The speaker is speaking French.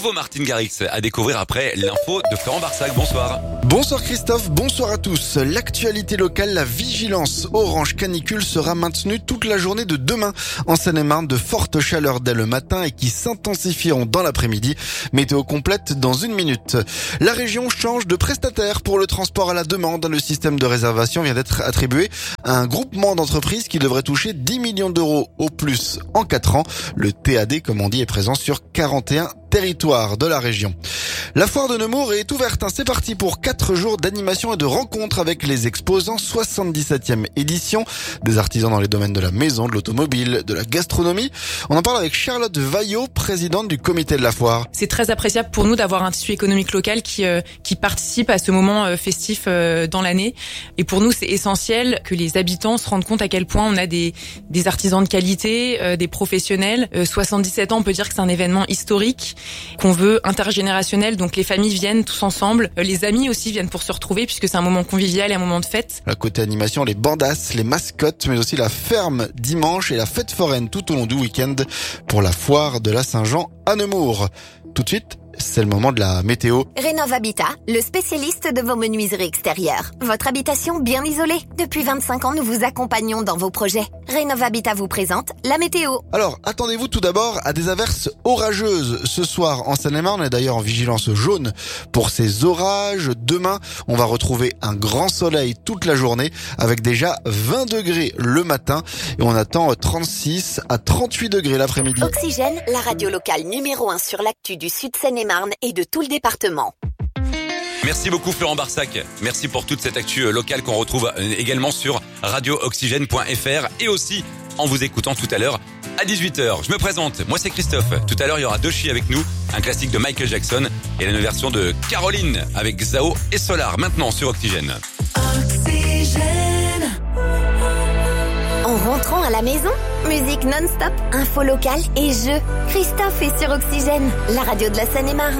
nouveau Martin Garrix à découvrir après l'info de Florent Barsac. Bonsoir. Bonsoir Christophe, bonsoir à tous. L'actualité locale, la vigilance orange canicule sera maintenue toute la journée de demain. En Seine-et-Marne, de fortes chaleurs dès le matin et qui s'intensifieront dans l'après-midi. Météo complète dans une minute. La région change de prestataire pour le transport à la demande. Le système de réservation vient d'être attribué à un groupement d'entreprises qui devrait toucher 10 millions d'euros au plus en 4 ans. Le TAD, comme on dit, est présent sur 41 territoires de la région. La foire de Nemours est ouverte. C'est parti pour 4 jours d'animation et de rencontres avec les exposants. 77e édition. Des artisans dans les domaines de la maison, de l'automobile, de la gastronomie. On en parle avec Charlotte Vaillot, présidente du comité de la foire. C'est très appréciable pour nous d'avoir un tissu économique local qui participe à ce moment festif dans l'année. Et pour nous, c'est essentiel que les habitants se rendent compte à quel point on a des artisans de qualité, des professionnels. 77 ans, on peut dire que c'est un événement historique qu'on veut intergénérationnel. Donc les familles viennent tous ensemble. Les amis aussi viennent pour se retrouver puisque c'est un moment convivial et un moment de fête. À côté animation, les bandasses, les mascottes, mais aussi la ferme dimanche et la fête foraine tout au long du week-end pour la foire de la Saint-Jean à Nemours. Tout de suite, c'est le moment de la météo. Rénov Habitat, le spécialiste de vos menuiseries extérieures. Votre habitation bien isolée. Depuis 25 ans, nous vous accompagnons dans vos projets. Rénov Habitat vous présente la météo. Alors, attendez-vous tout d'abord à des averses orageuses ce soir en Seine-et-Marne. On est d'ailleurs en vigilance jaune pour ces orages. Demain, on va retrouver un grand soleil toute la journée avec déjà 20 degrés le matin et on attend 36 à 38 degrés l'après-midi. Oxygène, la radio locale numéro 1 sur l'actu du Sud Seine-et-Marne et de tout le département. Merci beaucoup Florent Barsac. Merci pour toute cette actu locale qu'on retrouve également sur radiooxygène.fr et aussi en vous écoutant tout à l'heure à 18h. Je me présente, moi c'est Christophe. Tout à l'heure, il y aura Doshi avec nous, un classique de Michael Jackson et la nouvelle version de Caroline avec Zao et Solar maintenant sur Oxygène. Oxygène. En rentrant à la maison, musique non-stop, info locale et jeux. Christophe est sur Oxygène, la radio de la Seine-et-Marne.